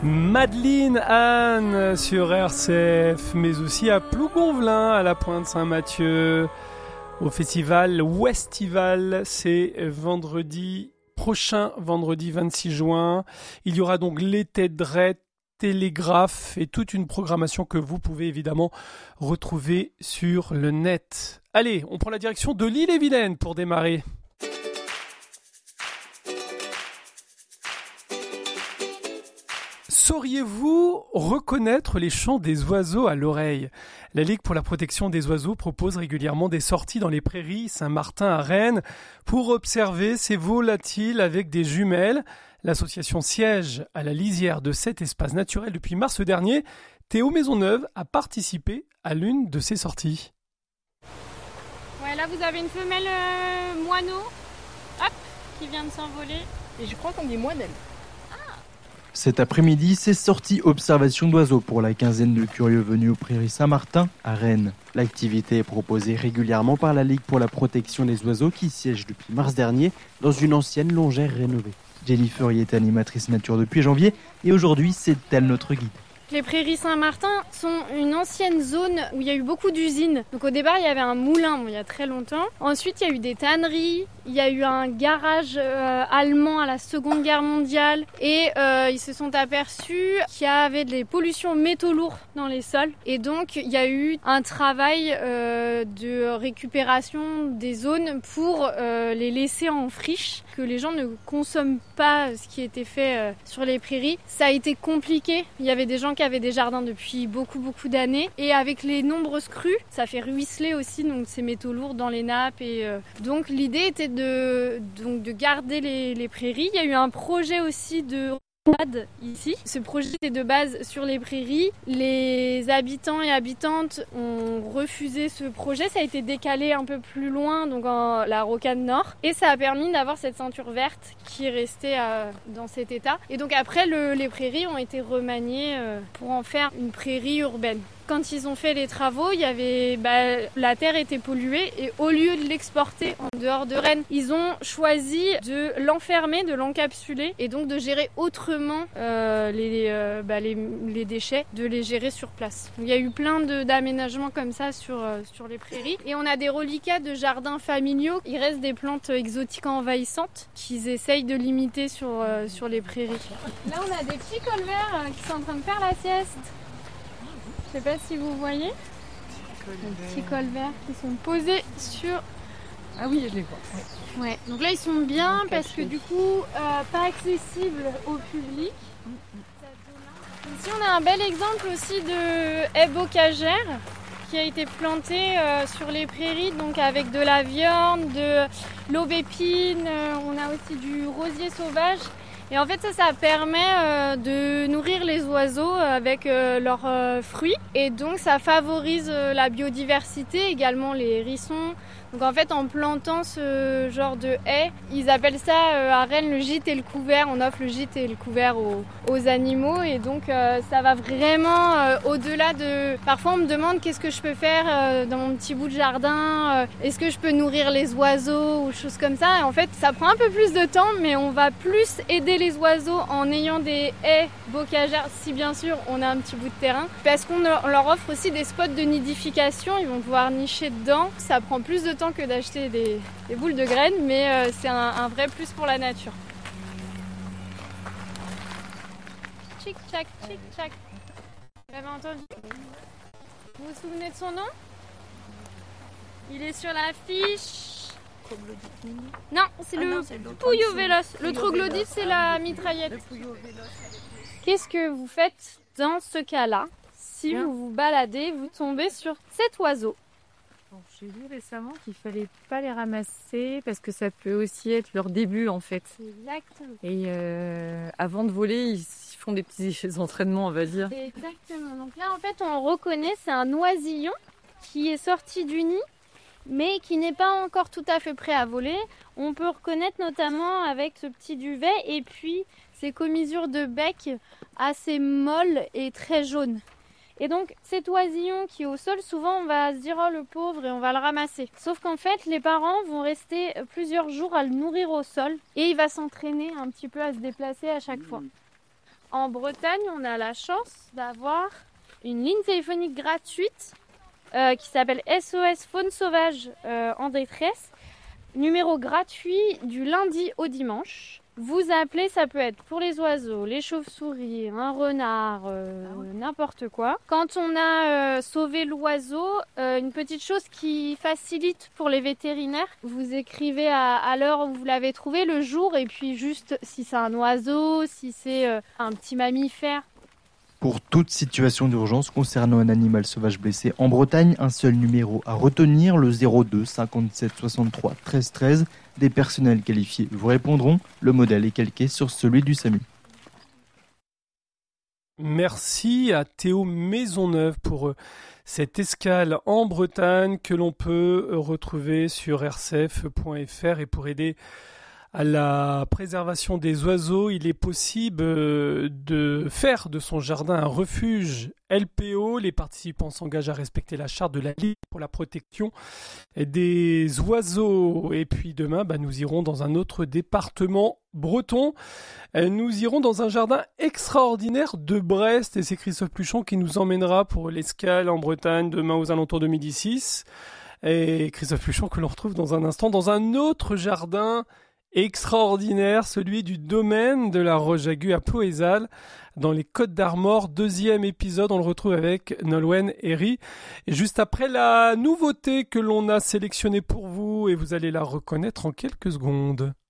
Madeleine Anne sur RCF, mais aussi à Plougonvelin, à la Pointe Saint-Mathieu, au festival Westival. C'est vendredi prochain, vendredi 26 juin. Il y aura donc les têtes drettes, télégraphe et toute une programmation que vous pouvez évidemment retrouver sur le net. Allez, on prend la direction de l'Île-et-Vilaine pour démarrer. Sauriez-vous reconnaître les chants des oiseaux à l'oreille ? La Ligue pour la protection des oiseaux propose régulièrement des sorties dans les prairies Saint-Martin à Rennes pour observer ces volatiles avec des jumelles. L'association siège à la lisière de cet espace naturel depuis mars dernier. Théo Maisonneuve a participé à l'une de ces sorties. Ouais, là vous avez une femelle moineau, hop, qui vient de s'envoler. Et je crois qu'on dit moinelle. Cet après-midi, c'est sortie observation d'oiseaux pour la quinzaine de curieux venus aux prairies Saint-Martin à Rennes. L'activité est proposée régulièrement par la Ligue pour la protection des oiseaux qui siège depuis mars dernier dans une ancienne longère rénovée. Jenny Furrier est animatrice nature depuis janvier et aujourd'hui, c'est elle notre guide. Les prairies Saint-Martin sont une ancienne zone où il y a eu beaucoup d'usines. Donc au départ, il y avait un moulin, il y a très longtemps. Ensuite, il y a eu des tanneries, il y a eu un garage allemand à la Seconde Guerre mondiale. Et ils se sont aperçus qu'il y avait des pollutions métaux lourds dans les sols. Et donc, il y a eu un travail de récupération des zones pour les laisser en friche, que les gens ne consomment pas ce qui était fait sur les prairies. Ça a été compliqué. Il y avait des gens qui avaient des jardins depuis beaucoup d'années. Et avec les nombreuses crues, ça fait ruisseler aussi donc, ces métaux lourds dans les nappes. Et donc l'idée était de garder les prairies. Il y a eu un projet aussi de ici. Ce projet était de base sur les prairies. Les habitants et habitantes ont refusé ce projet. Ça a été décalé un peu plus loin, donc en la Rocade Nord. Et ça a permis d'avoir cette ceinture verte qui est restée dans cet état. Et donc après, les prairies ont été remaniées pour en faire une prairie urbaine. Quand ils ont fait les travaux, il y avait, la terre était polluée et au lieu de l'exporter en dehors de Rennes, ils ont choisi de l'enfermer, de l'encapsuler et donc de gérer autrement les déchets, de les gérer sur place. Donc, il y a eu plein d'aménagements comme ça sur les prairies et on a des reliquats de jardins familiaux. Il reste des plantes exotiques envahissantes qu'ils essayent de limiter sur les prairies. Là, on a des petits colverts qui sont en train de faire la sieste. Je ne sais pas si vous voyez, les petits colverts qui sont posés sur... Ah oui, je les vois. Oui. Ouais. Donc là, ils sont bien parce que du coup, pas accessibles au public. Ici, on a un bel exemple aussi de haie bocagère qui a été plantée sur les prairies, donc avec de la viande, de l'aubépine, on a aussi du rosier sauvage. Et en fait, ça permet de nourrir les oiseaux avec leurs fruits. Et donc, ça favorise la biodiversité, également les hérissons. Donc en fait, en plantant ce genre de haies, ils appellent ça à Rennes le gîte et le couvert. On offre le gîte et le couvert aux animaux. Et donc, ça va vraiment au-delà de... Parfois, on me demande qu'est-ce que je peux faire dans mon petit bout de jardin. Est-ce que je peux nourrir les oiseaux ou choses comme ça. Et en fait, ça prend un peu plus de temps, mais on va plus aider les oiseaux en ayant des haies bocagères, si bien sûr on a un petit bout de terrain, parce qu'on leur offre aussi des spots de nidification, ils vont pouvoir nicher dedans. Ça prend plus de temps que d'acheter des boules de graines, mais c'est un vrai plus pour la nature. Tchic tchac, tchic tchac. Vous l'avez entendu ? Vous vous souvenez de son nom ? Il est sur l'affiche. Non, c'est le Puyo Véloce. Le troglodyte, c'est la mitraillette. Qu'est-ce que vous faites dans ce cas-là ? Si vous vous baladez, vous tombez sur cet oiseau. J'ai lu récemment qu'il fallait pas les ramasser parce que ça peut aussi être leur début en fait. Exactement. Et avant de voler, ils font des petits entraînements, on va dire. Exactement. Donc là, en fait, on reconnaît, c'est un oisillon qui est sorti du nid, mais qui n'est pas encore tout à fait prêt à voler. On peut reconnaître notamment avec ce petit duvet et puis ces commissures de bec assez molles et très jaunes. Et donc cet oisillon qui est au sol, souvent on va se dire oh le pauvre et on va le ramasser. Sauf qu'en fait les parents vont rester plusieurs jours à le nourrir au sol et il va s'entraîner un petit peu à se déplacer à chaque fois. En Bretagne, on a la chance d'avoir une ligne téléphonique gratuite qui s'appelle SOS Faune Sauvage en détresse. Numéro gratuit du lundi au dimanche. Vous appelez, ça peut être pour les oiseaux, les chauves-souris, un renard, n'importe quoi. Quand on a sauvé l'oiseau, une petite chose qui facilite pour les vétérinaires, vous écrivez à l'heure où vous l'avez trouvé, le jour, et puis juste si c'est un oiseau, si c'est un petit mammifère. Pour toute situation d'urgence concernant un animal sauvage blessé en Bretagne, un seul numéro à retenir, le 02 57 63 13 13. Des personnels qualifiés vous répondront. Le modèle est calqué sur celui du SAMU. Merci à Théo Maisonneuve pour cette escale en Bretagne que l'on peut retrouver sur rcf.fr. Et pour aider à la préservation des oiseaux, il est possible de faire de son jardin un refuge LPO. Les participants s'engagent à respecter la charte de la Ligue pour la protection des oiseaux. Et puis demain, nous irons dans un autre département breton. Nous irons dans un jardin extraordinaire de Brest. Et c'est Christophe Pluchon qui nous emmènera pour l'escale en Bretagne demain aux alentours de 12h06. Et Christophe Pluchon que l'on retrouve dans un instant dans un autre jardin extraordinaire, celui du domaine de la Roche-Agu à Ploëzal, dans les Côtes d'Armor. 2e épisode, on le retrouve avec Nolwenn Herry. Et juste après, la nouveauté que l'on a sélectionnée pour vous, et vous allez la reconnaître en quelques secondes.